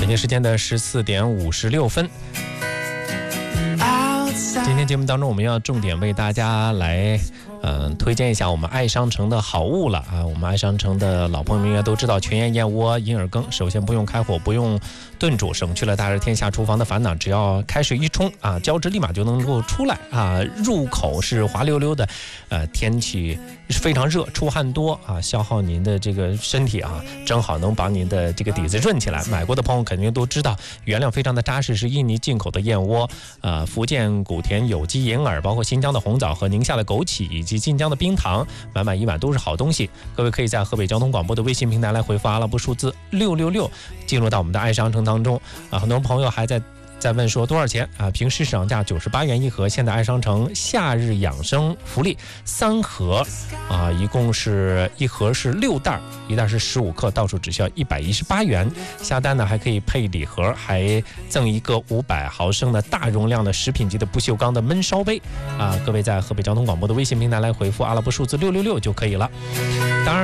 北京时间的14点56分。今天节目当中，我们要重点为大家来推荐一下我们爱商城的好物了啊！我们爱商城的老朋友们应该都知道，全燕燕窝银耳羹，首先不用开火，不用炖煮，省去了大热天下厨房的烦恼，只要开水一冲啊，胶质立马就能够出来啊，入口是滑溜溜的。天气非常热，出汗多啊，消耗您的这个身体啊，正好能把您的这个底子润起来。买过的朋友肯定都知道，原料非常的扎实，是印尼进口的燕窝，福建古田有机银耳，包括新疆的红枣和宁夏的枸杞以及晋江的冰糖，满满一碗都是好东西。各位可以在河北交通广播的微信平台来回复阿拉伯数字666，进入到我们的爱商城当中啊。很多朋友还在问说多少钱啊？平时市场价98元一盒，现在爱商城夏日养生福利3盒啊，一共是一盒是6袋，一袋是15克，到手只需要118元。下单呢还可以配礼盒，还赠一个500毫升的大容量的食品级的不锈钢的焖烧杯啊。各位在河北交通广播的微信平台来回复阿拉伯数字666就可以了。当然